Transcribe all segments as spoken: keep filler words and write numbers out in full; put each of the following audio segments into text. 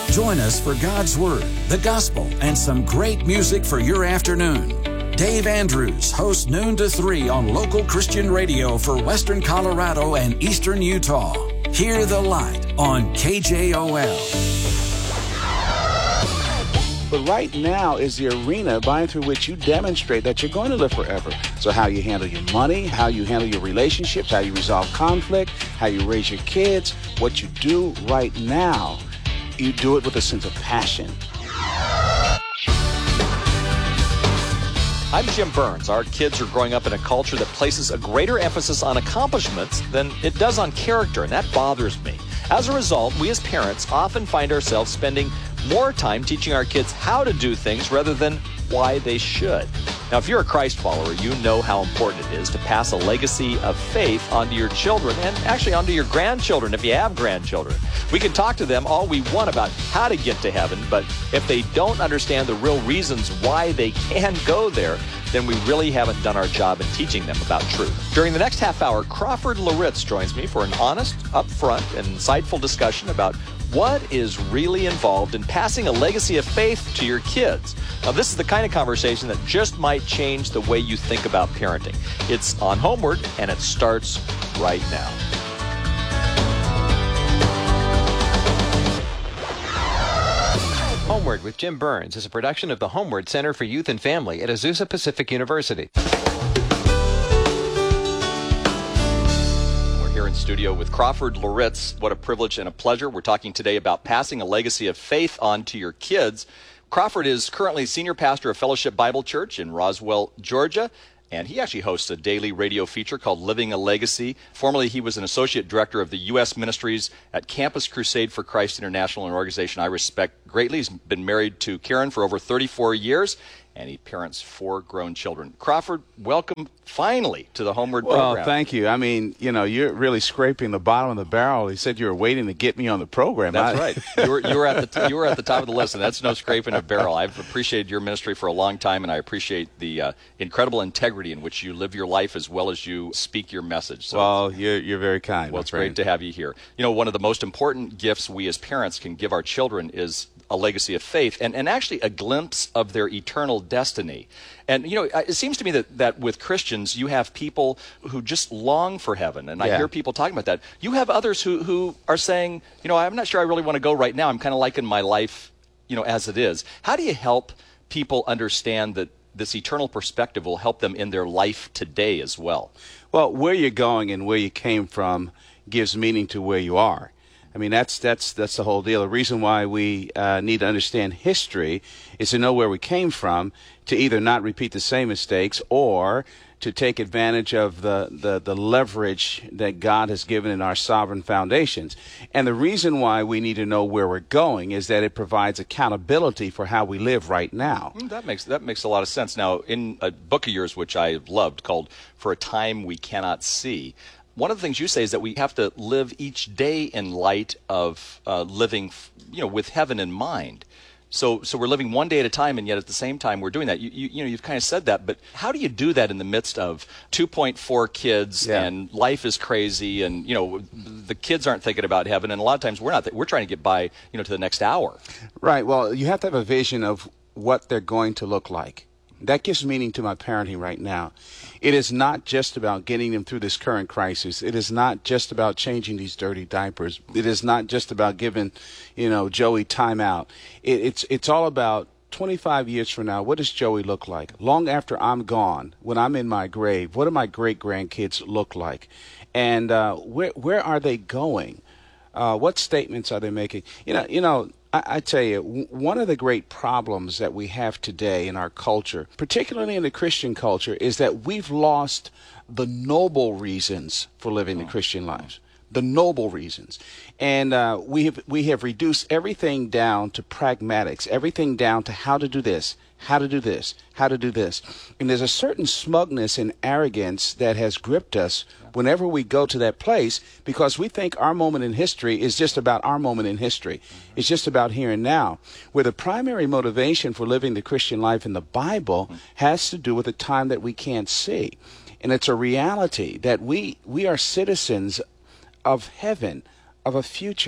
Join us for God's Word, the Gospel, and some great music for your afternoon. Dave Andrews hosts noon to three on local Christian radio for Western Colorado and Eastern Utah. Hear the Light on K J O L. But right now is the arena by and through which you demonstrate that you're going to live forever. So how you handle your money, how you handle your relationships, how you resolve conflict, how you raise your kids, what you do right now, you do it with a sense of passion. I'm Jim Burns. Our kids are growing up in a culture that places a greater emphasis on accomplishments than it does on character, and that bothers me. As a result, we as parents often find ourselves spending more time teaching our kids how to do things rather than why they should. Now, if you're a Christ follower, you know how important it is to pass a legacy of faith onto your children and actually onto your grandchildren if you have grandchildren. We can talk to them all we want about how to get to heaven, but if they don't understand the real reasons why they can go there, then we really haven't done our job in teaching them about truth. During the next half hour, Crawford Loritz joins me for an honest, upfront, and insightful discussion about what is really involved in passing a legacy of faith to your kids. Now, this is the kind of conversation that just might change the way you think about parenting. It's on Homeward, and it starts right now. Homeward with Jim Burns is a production of the Homeward Center for Youth and Family at Azusa Pacific University. We're here in studio with Crawford Loritz. What a privilege and a pleasure. We're talking today about passing a legacy of faith on to your kids. Crawford is currently senior pastor of Fellowship Bible Church in Roswell, Georgia, and he actually hosts a daily radio feature called Living a Legacy. Formerly, he was an associate director of the U S ministries at Campus Crusade for Christ International, an organization I respect greatly. He's been married to Karen for over thirty-four years, and he parents four grown children. Crawford, welcome finally to the Homeward well, program. Well, thank you. I mean, you know, you're really scraping the bottom of the barrel. He said you were waiting to get me on the program. That's I... right. You were, you were at the t- you were at the top of the list, and that's no scraping a barrel. I've appreciated your ministry for a long time, and I appreciate the uh, incredible integrity in which you live your life as well as you speak your message. So well, you're, you're very kind. Well, it's friend. great to have you here. You know, one of the most important gifts we as parents can give our children is a legacy of faith and, and actually a glimpse of their eternal destiny. And, you know, it seems to me that, that with Christians, you have people who just long for heaven. And I yeah. hear people talking about that. You have others who, who are saying, you know, I'm not sure I really want to go right now. I'm kind of liking my life, you know, as it is. How do you help people understand that this eternal perspective will help them in their life today as well? Well, where you're going and where you came from gives meaning to where you are. I mean, that's that's that's the whole deal. The reason why we uh, need to understand history is to know where we came from, to either not repeat the same mistakes or to take advantage of the, the, the leverage that God has given in our sovereign foundations. And the reason why we need to know where we're going is that it provides accountability for how we live right now. That makes that makes a lot of sense. Now, in a book of yours, which I loved, called For a Time We Cannot See, one of the things you say is that we have to live each day in light of uh, living, you know, with heaven in mind. So, so we're living one day at a time, and yet at the same time we're doing that. You, you, you know, you've kind of said that, but how do you do that in the midst of two point four kids yeah. and life is crazy, and you know, the kids aren't thinking about heaven, and a lot of times we're not. Th- we're trying to get by, you know, to the next hour. Right. Well, you have to have a vision of what they're going to look like. That gives meaning to my parenting right now. It is not just about getting them through this current crisis. It is not just about changing these dirty diapers. It is not just about giving, you know, Joey time out. It, it's it's all about twenty-five years from now, what does Joey look like? Long after I'm gone, when I'm in my grave, what do my great-grandkids look like? And uh, where where are they going? Uh, what statements are they making? You know, you know. I, I tell you, w- one of the great problems that we have today in our culture, particularly in the Christian culture, is that we've lost the noble reasons for living the Christian lives. The noble reasons. And uh, we have we have reduced everything down to pragmatics, everything down to how to do this, how to do this, how to do this. And there's a certain smugness and arrogance that has gripped us whenever we go to that place, because we think our moment in history is just about our moment in history. It's just about here and now, where the primary motivation for living the Christian life in the Bible has to do with a time that we can't see. And it's a reality that we we are citizens of heaven, of a future.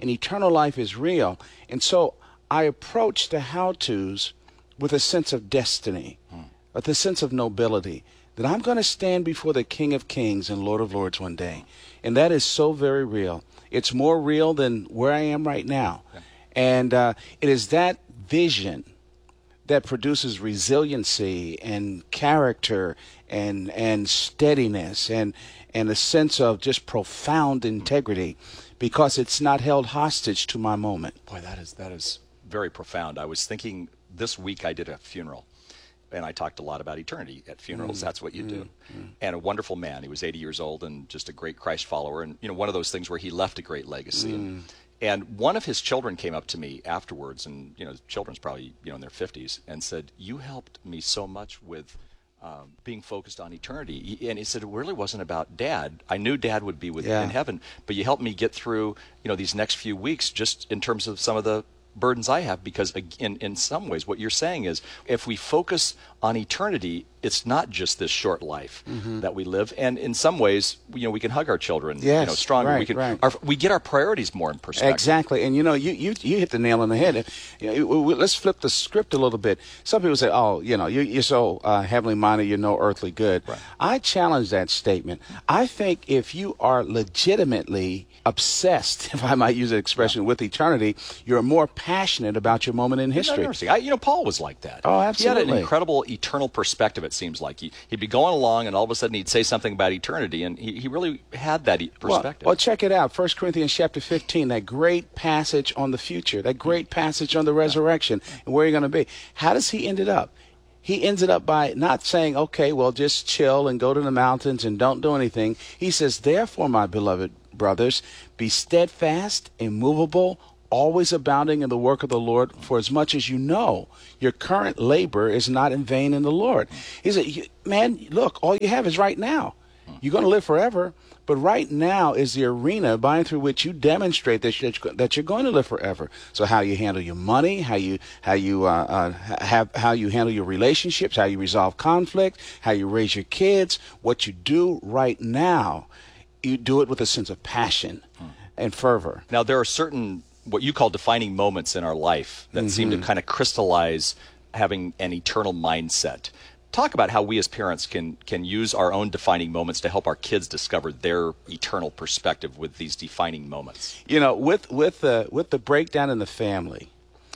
and eternal life is real. And so I approach the how-tos with a sense of destiny, hmm. with a sense of nobility, that I'm going to stand before the King of Kings and Lord of Lords one day. And that is so very real. It's more real than where I am right now. Yeah. And uh, it is that vision that produces resiliency and character and and steadiness and and a sense of just profound integrity, because it's not held hostage to my moment. Boy, that is that is very profound. I was thinking this week I did a funeral, and I talked a lot about eternity at funerals. Mm. That's what you do. Mm. And a wonderful man. He was eighty years old and just a great Christ follower, and you know, one of those things where he left a great legacy. Mm. And, And one of his children came up to me afterwards, and you know, his children's probably you know in their fifties, and said, "You helped me so much with um, being focused on eternity." He, and he said, "It really wasn't about Dad. I knew Dad would be with yeah. in heaven, but you helped me get through you know these next few weeks, just in terms of some of the burdens I have." Because in in some ways, what you're saying is, if we focus on eternity, it's not just this short life mm-hmm. that we live. And in some ways, you know, we can hug our children, yes, you know, stronger. Right, we can, right. our, we get our priorities more in perspective. Exactly. And you know, you you, you hit the nail on the head. You know, let's flip the script a little bit. Some people say, "Oh, you know, you, you're so uh, heavenly minded, you're no earthly good." Right. I challenge that statement. I think if you are legitimately obsessed, if I might use an expression, yeah. with eternity, you're more passionate about your moment in history. I, you know, Paul was like that. Oh, absolutely. He had an incredible eternal perspective, it seems like. He, he'd be going along, and all of a sudden he'd say something about eternity, and he, he really had that perspective. Well, well, check it out. First Corinthians chapter fifteen, that great passage on the future, that great passage on the resurrection, and where you're going to be. How does he end it up? He ends it up by not saying, okay, well, just chill and go to the mountains and don't do anything. He says, therefore, my beloved brothers, be steadfast, immovable, always abounding in the work of the Lord, for as much as you know your current labor is not in vain in the Lord. He said, man, look, all you have is right now. You're going to live forever, but right now is the arena by and through which you demonstrate that you're, that you're going to live forever. So how you handle your money, how you how you uh, uh, have how you handle your relationships, how you resolve conflict, how you raise your kids, what you do right now, you do it with a sense of passion and fervor. Now, there are certain what you call defining moments in our life that mm-hmm. seem to kind of crystallize having an eternal mindset. Talk about how we as parents can can use our own defining moments to help our kids discover their eternal perspective with these defining moments. You know, with with the with the breakdown in the family,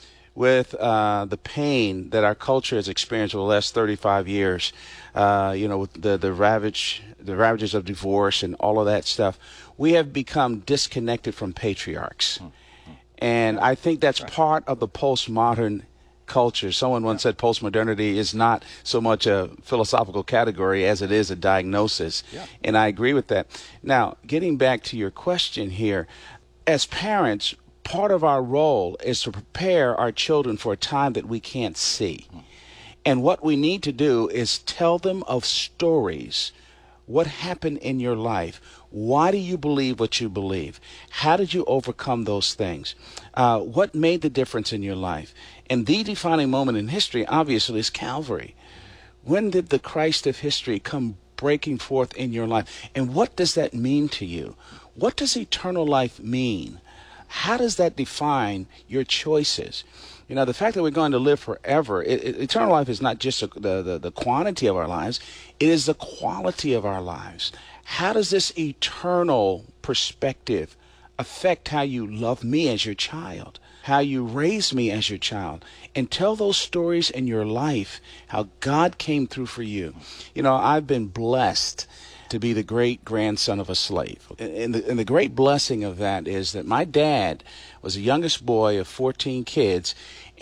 with uh, the pain that our culture has experienced over the last thirty-five years, uh, you know, with the the ravage the ravages of divorce and all of that stuff, we have become disconnected from patriarchs. Mm-hmm. And I think that's right. part of the postmodern culture. Someone once yeah. said postmodernity is not so much a philosophical category as it is a diagnosis. Yeah. And I agree with that. Now, getting back to your question here, as parents, part of our role is to prepare our children for a time that we can't see. Mm. And what we need to do is tell them of stories. What happened in your life? Why do you believe what you believe? How did you overcome those things? Uh, what made the difference in your life? And the defining moment in history, obviously, is Calvary. When did the Christ of history come breaking forth in your life? And what does that mean to you? What does eternal life mean? How does that define your choices? You know, the fact that we're going to live forever, it, it, eternal life is not just a, the, the, the quantity of our lives, it is the quality of our lives. How does this eternal perspective affect how you love me as your child, how you raise me as your child, and tell those stories in your life, how God came through for you? You know, I've been blessed to be the great grandson of a slave. And the, and the great blessing of that is that my dad was the youngest boy of fourteen kids,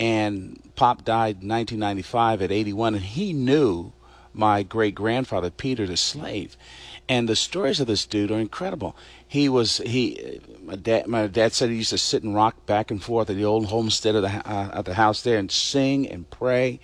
and Pop died in nineteen ninety-five at eighty-one, and he knew my great-grandfather, Peter, the slave. And the stories of this dude are incredible. He was, he, my dad, my dad said he used to sit and rock back and forth at the old homestead of the, uh, at the house there and sing and pray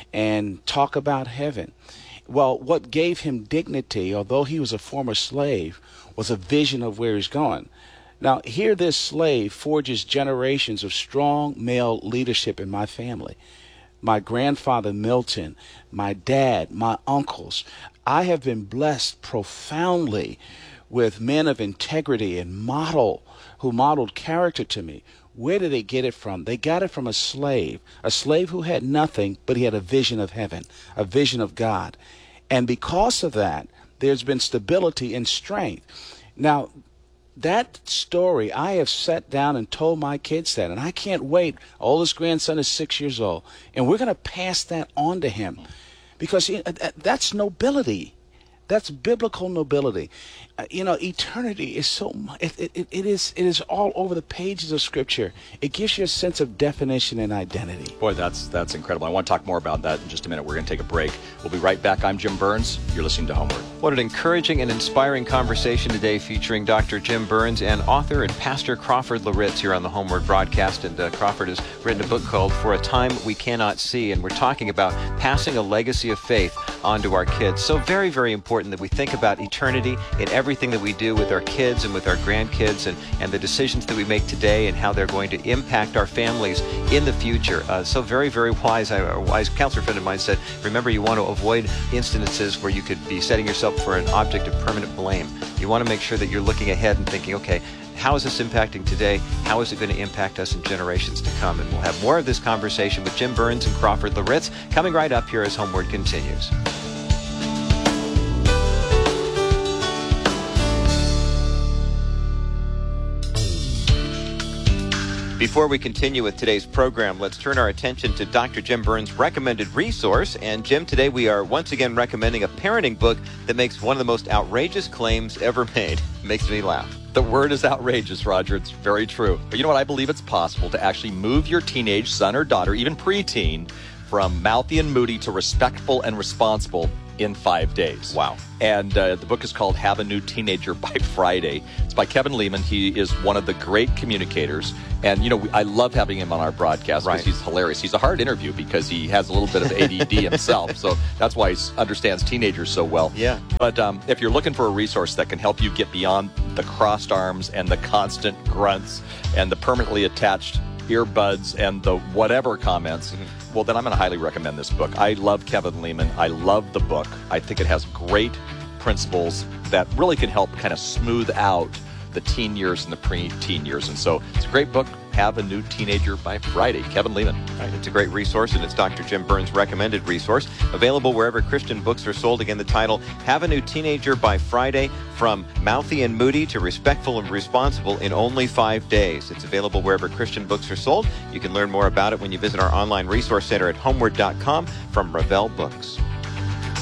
and talk about heaven. Well, what gave him dignity, although he was a former slave, was a vision of where he's going. Now, here this slave forges generations of strong male leadership in my family. My grandfather, Milton, my dad, my uncles. I have been blessed profoundly with men of integrity and model who modeled character to me. Where did they get it from? They got it from a slave, a slave who had nothing, but he had a vision of heaven, a vision of God. And because of that, there's been stability and strength. Now, that story, I have sat down and told my kids that, and I can't wait. Oldest grandson is six years old, and we're going to pass that on to him, because that's nobility. That's biblical nobility. Uh, you know, eternity is so much. It, it, it is. It is all over the pages of Scripture. It gives you a sense of definition and identity. Boy, that's that's incredible. I want to talk more about that in just a minute. We're going to take a break. We'll be right back. I'm Jim Burns. You're listening to Homeward. What an encouraging and inspiring conversation today, featuring Doctor Jim Burns and author and pastor Crawford Loritts here on the Homeward broadcast. And uh, Crawford has written a book called For a Time We Cannot See, and we're talking about passing a legacy of faith on to our kids. So very, very important that we think about eternity in everything that we do with our kids and with our grandkids, and, and the decisions that we make today and how they're going to impact our families in the future. Uh, so very, very wise. A wise counselor friend of mine said, remember, you want to avoid instances where you could be setting yourself for an object of permanent blame. You want to make sure that you're looking ahead and thinking, okay, how is this impacting today? How is it going to impact us in generations to come? And we'll have more of this conversation with Jim Burns and Crawford Loritts coming right up here as Homeward continues. Before we continue with today's program, let's turn our attention to Doctor Jim Burns' recommended resource. And Jim, today we are once again recommending a parenting book that makes one of the most outrageous claims ever made. It makes me laugh. The word is outrageous, Roger. It's very true. But you know what? I believe it's possible to actually move your teenage son or daughter, even preteen, from mouthy and moody to respectful and responsible in five days. Wow. And uh, the book is called Have a New Teenager by Friday. It's by Kevin Lehman. He is one of the great communicators. And, you know, I love having him on our broadcast because right. he's hilarious. He's a hard interview because he has a little bit of A D D himself. So that's why he understands teenagers so well. Yeah. But um, if you're looking for a resource that can help you get beyond the crossed arms and the constant grunts and the permanently attached earbuds and the whatever comments, mm-hmm. well, then I'm going to highly recommend this book. I love Kevin Lehman. I love the book. I think it has great principles that really can help kind of smooth out the teen years and the pre-teen years. And so it's a great book. Have a New Teenager by Friday. Kevin Lehman. Right, it's a great resource, and it's Doctor Jim Burns' recommended resource. Available wherever Christian books are sold. Again, the title, Have a New Teenager by Friday, From Mouthy and Moody to Respectful and Responsible in Only Five Days. It's available wherever Christian books are sold. You can learn more about it when you visit our online resource center at homeward dot com from Revell Books.